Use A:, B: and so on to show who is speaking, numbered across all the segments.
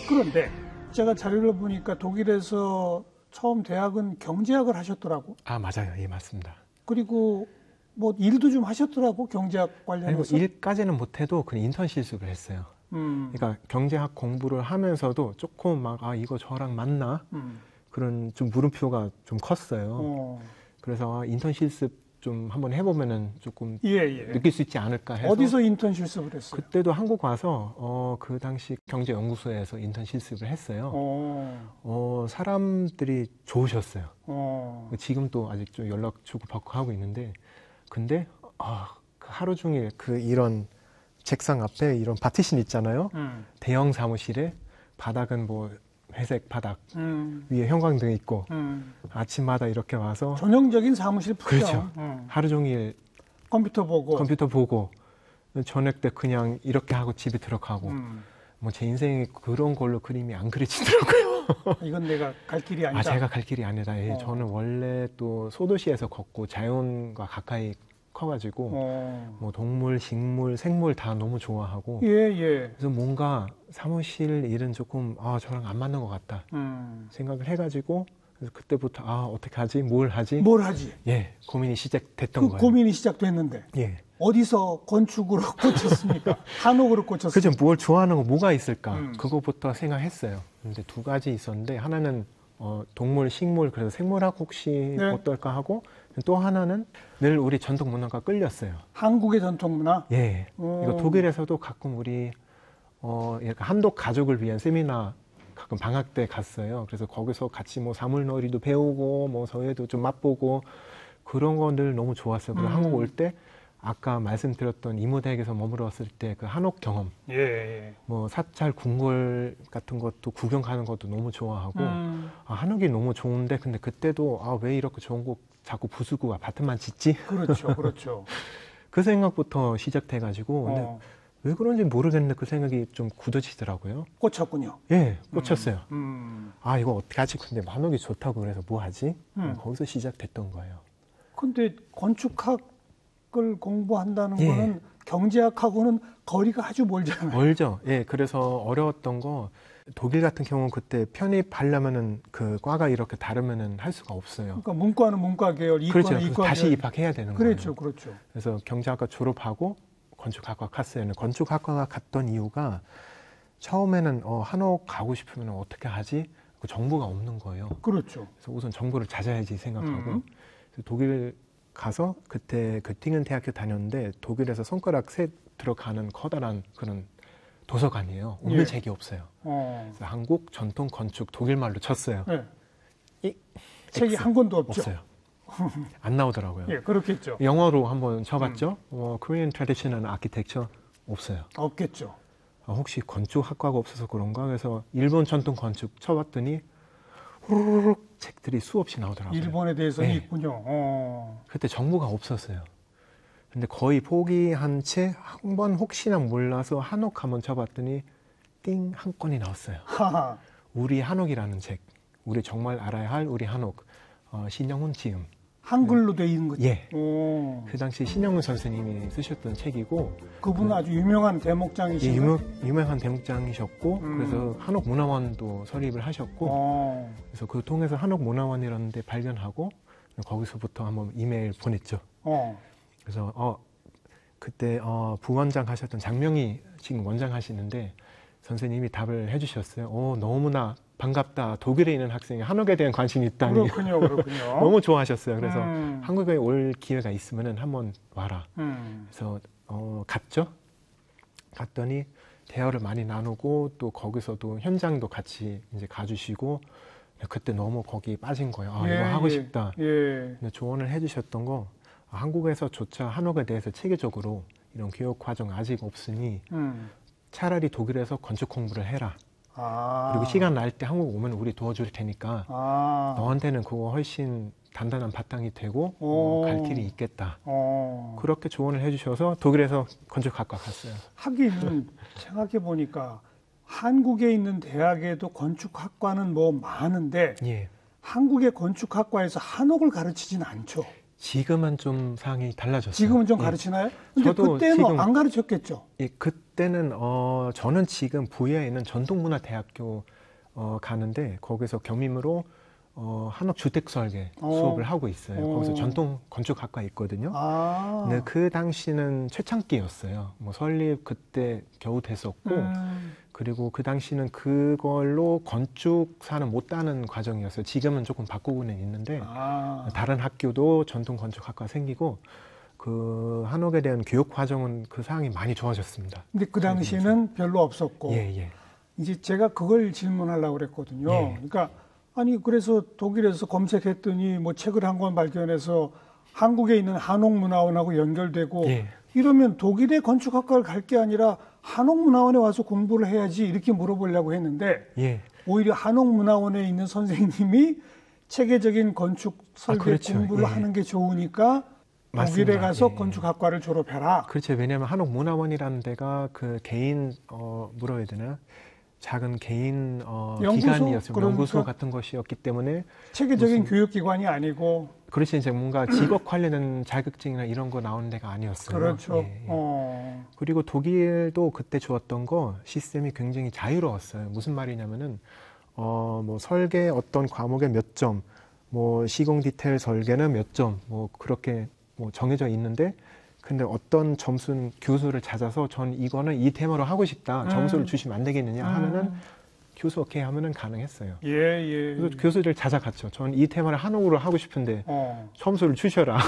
A: 그런데 제가 자료를 보니까 독일에서 처음 대학은 경제학을 하셨더라고.
B: 아, 맞아요. 예, 맞습니다.
A: 그리고 뭐 일도 좀 하셨더라고, 경제학 관련해서.
B: 일까지는 못해도 그 인턴 실습을 했어요. 그러니까 경제학 공부를 하면서도 조금 막 이거 저랑 맞나? 그런 좀 물음표가 좀 컸어요. 그래서 인턴 실습 좀 한번 해보면은 조금 느낄 수 있지 않을까 해서.
A: 어디서 인턴 실습을 했어요?
B: 그때도 한국 와서 그 당시 경제연구소에서 인턴 실습을 했어요. 사람들이 좋으셨어요. 지금 또 아직 좀 연락 주고받고 하고 있는데, 근데 그 하루 종일 이런 책상 앞에 이런 파티션 있잖아요. 대형 사무실에 바닥은 뭐 회색 바닥, 위에 형광등 있고, 아침마다 이렇게 와서
A: 전형적인 사무실 풍경.
B: 그렇죠. 하루 종일
A: 컴퓨터 보고
B: 저녁 때 그냥 이렇게 하고 집에 들어가고. 뭐 제 인생에 그런 걸로 그림이 안 그려지더라고요.
A: 이건 내가 갈 길이 아니다.
B: 제가 갈 길이 아니다. 저는 원래 또 소도시에서 걷고 자연과 가까이 커가지고 뭐 동물, 식물, 생물 다 너무 좋아하고. 그래서 뭔가 사무실 일은 조금 저랑 안 맞는 것 같다 생각을 해가지고, 그래서 그때부터 어떻게 하지? 뭘 하지? 예, 고민이 시작됐던 거예요.
A: 고민이 시작됐는데.
B: 예.
A: 어디서 건축으로 꽂혔습니까? 한옥으로 꽂혔습니까?
B: 그죠. 뭘 좋아하는 거 뭐가 있을까? 그거부터 생각했어요. 근데 두 가지 있었는데, 하나는 동물, 식물, 그래서 생물학 혹시 어떨까 하고, 또 하나는 늘 우리 전통 문화가 끌렸어요.
A: 한국의 전통 문화?
B: 예. 이거 독일에서도 가끔 우리 한독 가족을 위한 세미나 가끔 방학 때 갔어요. 그래서 거기서 같이 뭐 사물놀이도 배우고 뭐 서예도 좀 맛보고 그런 거 늘 너무 좋았어요. 그리고 한국 올 때 아까 말씀드렸던 이모댁에서 머물렀을 때 그 한옥 경험, 뭐 사찰 궁궐 같은 것도 구경 가는 것도 너무 좋아하고 한옥이 너무 좋은데, 근데 그때도 왜 이렇게 좋은 거 자꾸 부수고 아파트만 짓지?
A: 그렇죠.
B: 그 생각부터 시작돼가지고 근데 왜 그런지 모르겠는데 그 생각이 좀 굳어지더라고요.
A: 꽂혔군요.
B: 예, 꽂혔어요. 이거 어떻게 하지? 근데 한옥이 좋다고 그래서 뭐 하지? 거기서 시작됐던 거예요.
A: 근데 건축학을 공부한다는 거는 경제학하고는 거리가 아주 멀잖아요.
B: 멀죠. 예, 그래서 어려웠던 거, 독일 같은 경우는 그때 편입하려면은 그 과가 이렇게 다르면은 할 수가 없어요.
A: 그러니까 문과는 문과 계열, 이과는 이과 계열.
B: 다시 입학해야 되는 거예요.
A: 그렇죠.
B: 그래서 경제학과 졸업하고 건축학과 갔어요. 건축학과 갔던 이유가 처음에는 한옥 가고 싶으면 어떻게 하지? 그 정보가 없는 거예요.
A: 그렇죠.
B: 그래서 우선 정보를 찾아야지 생각하고 그래서 독일 가서 그때 göttingen 대학교 다녔는데, 독일에서 손가락 셋 들어가는 커다란 그런 도서관이에요. 오늘 책이 없어요. 그래서 한국 전통 건축 독일말로 쳤어요.
A: 책이 한 권도 없죠.
B: 없어요. 안 나오더라고요.
A: 그렇겠죠.
B: 영어로 한번 쳐봤죠. Korean Traditional Architecture 없어요.
A: 없겠죠.
B: 혹시 건축학과가 없어서 그런가? 그래서 일본 전통 건축 쳐봤더니 후루룩 책들이 수없이 나오더라고요.
A: 일본에 대해서는 있군요.
B: 그때 정보가 없었어요. 근데 거의 포기한 채 한 번 혹시나 몰라서 한옥 한번 쳐봤더니 띵 한 건이 나왔어요. 우리 한옥이라는 책. 우리 정말 알아야 할 우리 한옥. 신영훈 지음.
A: 한글로 돼 있는 거죠?
B: 그 당시 신영훈 선생님이 쓰셨던 책이고,
A: 그분은 아주 유명한 대목장이시죠?
B: 유명한 대목장이셨고, 그래서 한옥문화원도 설립을 하셨고, 그래서 그 통해서 한옥문화원이라는 데 발견하고 거기서부터 한번 이메일 보냈죠. 그래서 그때 부원장 하셨던 장명희 지금 원장 하시는데 선생님이 답을 해주셨어요. 너무나 반갑다. 독일에 있는 학생이 한옥에 대한 관심이 있다니.
A: 그렇군요.
B: 너무 좋아하셨어요. 그래서 한국에 올 기회가 있으면 한번 와라. 그래서 갔죠. 갔더니 대화를 많이 나누고 또 거기서도 현장도 같이 이제 가주시고, 그때 너무 거기 빠진 거예요. 이거 하고 싶다. 근데 조언을 해주셨던 거, 한국에서조차 한옥에 대해서 체계적으로 이런 교육 과정 아직 없으니 차라리 독일에서 건축 공부를 해라. 그리고 시간 날 때 한국 오면 우리 도와줄 테니까 너한테는 그거 훨씬 단단한 바탕이 되고 갈 길이 있겠다. 그렇게 조언을 해주셔서 독일에서 건축학과 갔어요.
A: 하긴 생각해 보니까 한국에 있는 대학에도 건축학과는 뭐 많은데 한국의 건축학과에서 한옥을 가르치진 않죠.
B: 지금은 좀 상황이 달라졌어요.
A: 지금은 좀
B: 예.
A: 가르치나요? 근데
B: 저도
A: 그때는
B: 지금-
A: 안 가르쳤겠죠.
B: 예, 그때는 저는 지금 부여에 있는 전통문화대학교 가는데 거기서 겸임으로 한옥 주택 설계 수업을 하고 있어요. 거기서 전통 건축학과 있거든요.
A: 아.
B: 근데 그 당시는 최창기였어요. 뭐 설립 그때 겨우 됐었고 그리고 그 당시는 그걸로 건축사는 못 따는 과정이었어요. 지금은 조금 바꾸고는 있는데
A: 아.
B: 다른 학교도 전통 건축학과 생기고 그 한옥에 대한 교육 과정은 그 상황이 많이 좋아졌습니다.
A: 근데 그 당시에는 별로 없었고.
B: 예, 예.
A: 이제 제가 그걸 질문하려고 그랬거든요.
B: 예.
A: 그러니까 아니 그래서 독일에서 검색했더니 뭐 책을 한 권 발견해서 한국에 있는 한옥문화원하고 연결되고
B: 예.
A: 이러면 독일의 건축학과를 갈 게 아니라 한옥문화원에 와서 공부를 해야지 이렇게 물어보려고 했는데
B: 예.
A: 오히려 한옥문화원에 있는 선생님이 체계적인 건축 설계
B: 그렇죠.
A: 공부를
B: 예.
A: 하는 게 좋으니까 독일에
B: 맞습니다.
A: 가서
B: 예.
A: 건축학과를 졸업해라.
B: 그렇죠. 왜냐하면 한옥문화원이라는 데가 그 개인 뭐라 해야 되나 작은 개인
A: 연구소?
B: 기관이었어요.
A: 그러니까.
B: 연구소 같은 것이었기 때문에
A: 체계적인 교육기관이 아니고
B: 그렇지 이제 뭔가 직업 관련된 자격증이나 이런 거 나오는 데가 아니었어요.
A: 그렇죠.
B: 예, 예.
A: 어.
B: 그리고 독일도 그때 좋았던 거 시스템이 굉장히 자유로웠어요. 무슨 말이냐면은 뭐 설계 어떤 과목에 몇 점, 뭐 시공 디테일 설계는 몇 점, 뭐 그렇게 뭐 정해져 있는데 근데 어떤 점수는 교수를 찾아서 전 이거는 이 테마로 하고 싶다. 점수를 주시면 안 되겠느냐 하면은 교수 오케이 하면은 가능했어요.
A: 예, 예.
B: 그래서 교수들 찾아갔죠. 전 이 테마를 한옥으로 하고 싶은데 점수를 주셔라.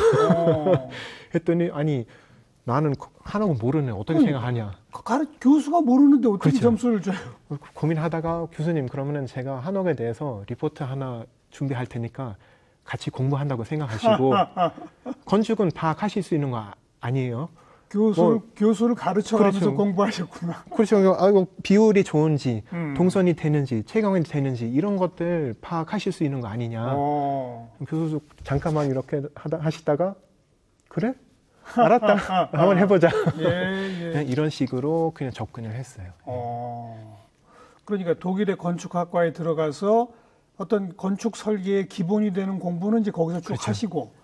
B: 했더니 아니 나는 한옥은 모르네. 어떻게 생각하냐.
A: 교수가 모르는데 어떻게
B: 그렇죠.
A: 점수를 줘요?
B: 고민하다가 교수님 그러면은 제가 한옥에 대해서 리포트 하나 준비할 테니까 같이 공부한다고 생각하시고 건축은 파악하실 수 있는 거 아니에요.
A: 교수를 가르쳐가면서
B: 그렇죠.
A: 공부하셨구나.
B: 그렇죠. 이거 비율이 좋은지 동선이 되는지 채광이 되는지 이런 것들 파악하실 수 있는 거 아니냐. 교수 잠깐만 이렇게 하시다가 그래? 알았다. 한번 해보자.
A: 예, 예.
B: 이런 식으로 그냥 접근을 했어요.
A: 그러니까 독일의 건축학과에 들어가서 어떤 건축 설계의 기본이 되는 공부는 이제 거기서 쭉
B: 그렇죠.
A: 하시고